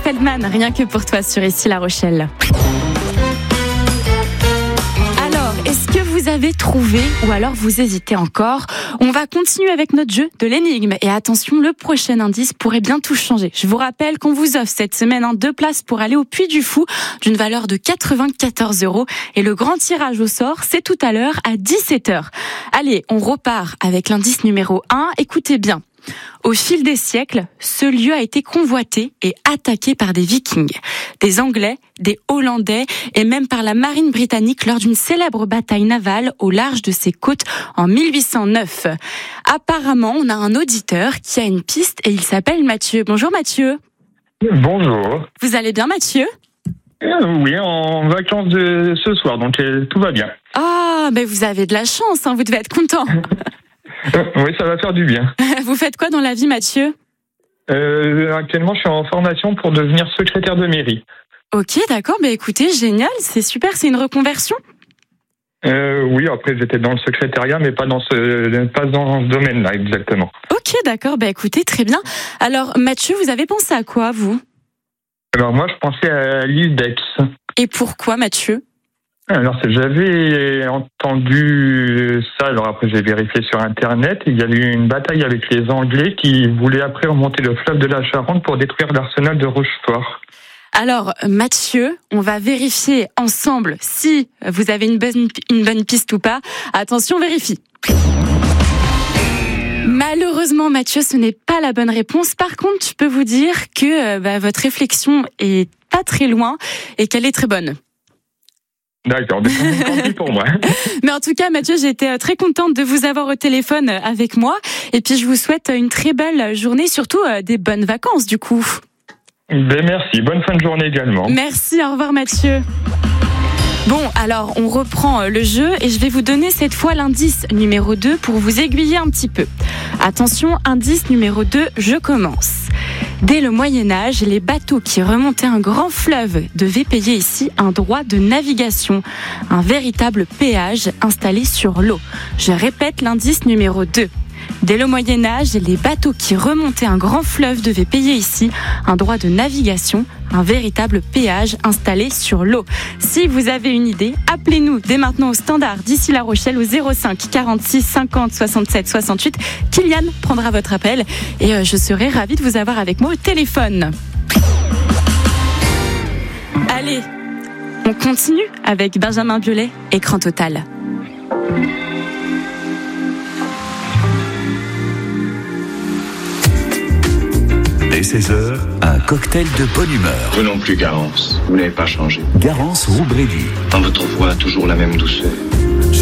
Feldman, rien que pour toi sur Ici La Rochelle. Alors, est-ce que vous avez trouvé ou alors vous hésitez encore? On va continuer avec notre jeu de l'énigme. Et attention, le prochain indice pourrait bien tout changer. Je vous rappelle qu'on vous offre cette semaine 2 places pour aller au Puy du Fou d'une valeur de 94 €. Et le grand tirage au sort, c'est tout à l'heure à 17h. Allez, on repart avec l'indice numéro 1. Écoutez bien. Au fil des siècles, ce lieu a été convoité et attaqué par des Vikings, des Anglais, des Hollandais et même par la marine britannique lors d'une célèbre bataille navale au large de ses côtes en 1809. Apparemment, on a un auditeur qui a une piste et il s'appelle Mathieu. Bonjour Mathieu. Bonjour. Vous allez bien Mathieu ? Oui, en vacances de ce soir, donc tout va bien. Ah, mais vous avez de la chance, vous devez être content. Oui, ça va faire du bien. Vous faites quoi dans la vie, Mathieu ? Actuellement, je suis en formation pour devenir secrétaire de mairie. Ok, d'accord. Écoutez, génial, c'est super. C'est une reconversion ? Oui, après j'étais dans le secrétariat, mais pas dans ce domaine-là exactement. Ok, d'accord. Écoutez, très bien. Alors, Mathieu, vous avez pensé à quoi, vous ? Alors moi, je pensais à l'île d'Aix. Et pourquoi, Mathieu ? Alors, j'avais entendu ça, alors après j'ai vérifié sur Internet, il y a eu une bataille avec les Anglais qui voulaient après remonter le fleuve de la Charente pour détruire l'arsenal de Rochefort. Alors, Mathieu, on va vérifier ensemble si vous avez une bonne piste ou pas. Attention, vérifie. Malheureusement, Mathieu, ce n'est pas la bonne réponse. Par contre, je peux vous dire que votre réflexion est pas très loin et qu'elle est très bonne. D'accord, c'est pour moi. Mais en tout cas, Mathieu, j'ai été très contente de vous avoir au téléphone avec moi. Et puis, je vous souhaite une très belle journée, surtout des bonnes vacances, du coup. Merci, bonne fin de journée également. Merci, au revoir Mathieu. Bon, alors on reprend le jeu et je vais vous donner cette fois l'indice numéro 2 pour vous aiguiller un petit peu. Attention, indice numéro 2, je commence. Dès le Moyen-Âge, les bateaux qui remontaient un grand fleuve devaient payer ici un droit de navigation, un véritable péage installé sur l'eau. Je répète l'indice numéro 2. Dès le Moyen-Âge, les bateaux qui remontaient un grand fleuve devaient payer ici un droit de navigation, un véritable péage installé sur l'eau. Si vous avez une idée, appelez-nous dès maintenant au standard d'Ici La Rochelle au 05 46 50 67 68. Kylian prendra votre appel et je serai ravie de vous avoir avec moi au téléphone. Allez, on continue avec Benjamin Biolay, Écran Total. Dès 16h, un cocktail de bonne humeur. Vous non plus, Garance. Vous n'avez pas changé. Garance Roubrédy. Dans votre voix, toujours la même douceur.